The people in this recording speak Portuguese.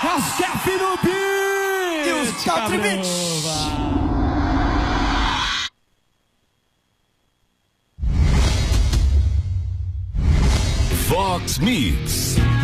Rascaf no beat! E os Country Beats! Fox Mix.